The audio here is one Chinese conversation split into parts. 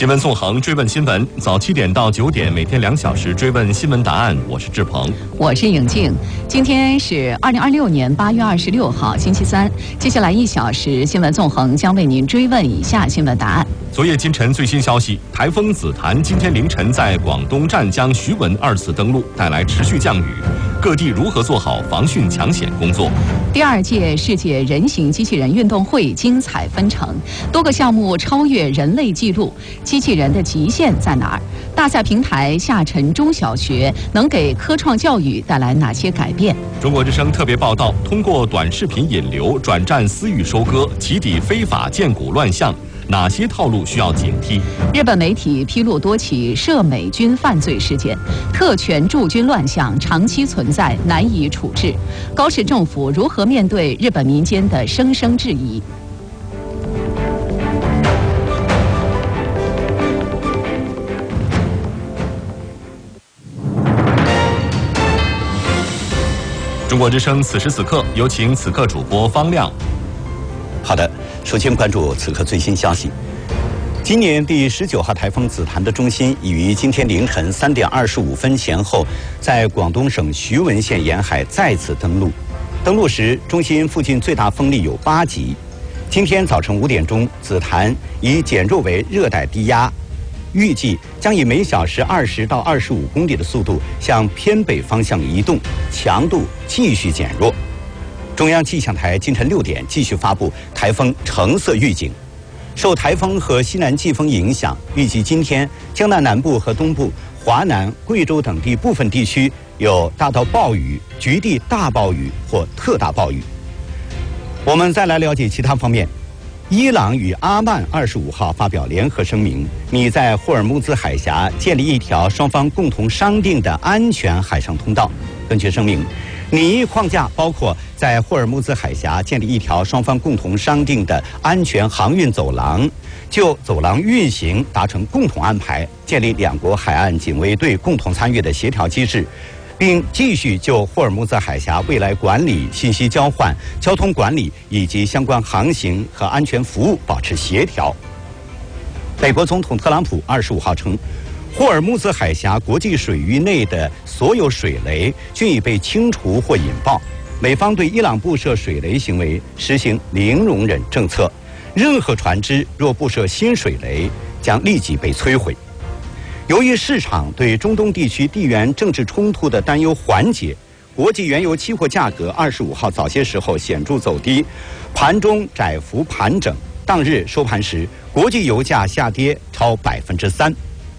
新闻纵横，追问新闻，早7点到9点，每天2小时追问新闻答案。我是志鹏， 我是颖静。今天是2026年8月26号，星期三。接下来1小时，新闻纵横将为您追问以下新闻答案。 昨夜今晨最新消息，台风紫檀今天凌晨在广东湛江、徐闻2次登陆，带来持续降雨。各地如何做好防汛抢险工作？ 第2届世界人形机器人运动会精彩纷呈，多个项目超越人类纪录。机器人的极限在哪儿？大赛平台下沉中小学能给科创教育带来哪些改变？ 中国之声特别报道：通过短视频引流转战私域收割，起底非法荐股乱象。哪些套路需要警惕？ 日本媒体披露多起涉美军犯罪事件，特权驻军乱象长期存在，难以处置。高市政府如何面对日本民间的声声质疑？ 中国之声此时此刻，有请此刻主播方亮。 好的，首先关注此刻最新消息。今年第19号台风紫檀的中心已于今天凌晨3点25分前后，在广东省徐闻县沿海再次登陆。登陆时，中心附近最大风力有8级。今天早晨5点钟，紫檀已减弱为热带低压，预计将以每小时20到25公里的速度向偏北方向移动，强度继续减弱。中央气象台今晨6点继续发布台风橙色预警，受台风和西南季风影响，预计今天江南南部和东部、华南、贵州等地部分地区有大到暴雨、局地大暴雨或特大暴雨。我们再来了解其他方面。伊朗与阿曼25号发表联合声明，拟在霍尔木兹海峡建立一条双方共同商定的安全海上通道。根据声明，拟议框架包括在霍尔木兹海峡建立一条双方共同商定的安全航运走廊，就走廊运行达成共同安排，建立2国海岸警卫队共同参与的协调机制，并继续就霍尔木兹海峡未来管理、信息交换、交通管理以及相关航行和安全服务保持协调。美国总统特朗普25号称，霍尔木兹海峡国际水域内的所有水雷均已被清除或引爆。美方对伊朗布设水雷行为实行零容忍政策，任何船只若布设新水雷，将立即被摧毁。由于市场对中东地区地缘政治冲突的担忧缓解，国际原油期货价格25号早些时候显著走低，盘中窄幅盘整。当日收盘时，国际油价下跌超3%。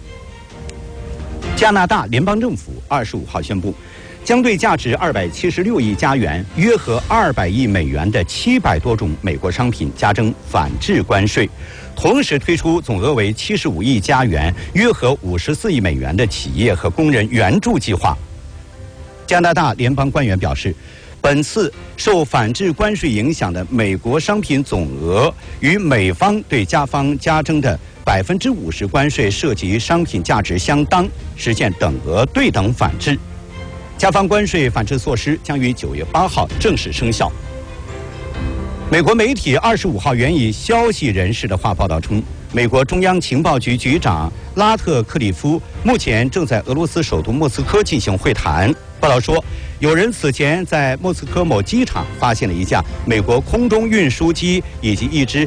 加拿大联邦政府25号宣布，将对价值276亿加元（约合200亿美元）的700多种美国商品加征反制关税，同时推出总额为75亿加元（约合54亿美元）的企业和工人援助计划。加拿大联邦官员表示，本次受反制关税影响的美国商品总额与美方对加方加征的50%关税涉及商品价值相当，实现等额对等反制。加方关税反制措施将于9月8号正式生效。美国媒体25号援引消息人士的话报道称，美国中央情报局局长拉特克里夫目前正在俄罗斯首都莫斯科进行会谈。报道说，有人此前在莫斯科某机场发现了一架美国空中运输机以及一支